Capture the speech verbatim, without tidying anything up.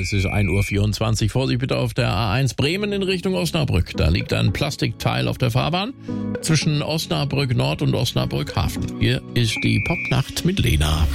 es ist ein Uhr vierundzwanzig. Vorsicht bitte auf der A eins Bremen in Richtung Osnabrück. Da liegt ein Plastikteil auf der Fahrbahn zwischen Osnabrück Nord und Osnabrück Hafen. Hier ist die Popnacht mit Lena.